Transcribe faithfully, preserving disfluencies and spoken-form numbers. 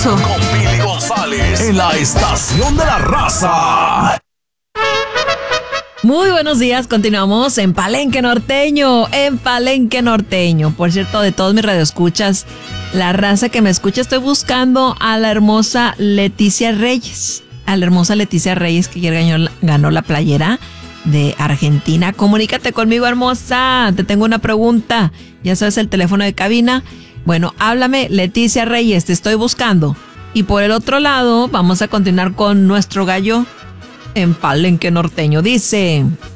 eso. Con Billy González en la estación de la raza. Muy buenos días, continuamos en Palenque Norteño, en Palenque Norteño. Por cierto, de todos mis radioescuchas, la raza que me escucha, estoy buscando a la hermosa Leticia Reyes. A la hermosa Leticia Reyes, que ayer ganó, ganó la playera de Argentina. Comunícate conmigo, hermosa. Te tengo una pregunta. Ya sabes el teléfono de cabina. Bueno, háblame, Leticia Reyes, te estoy buscando. Y por el otro lado, vamos a continuar con nuestro gallo en Palenque Norteño. Dice: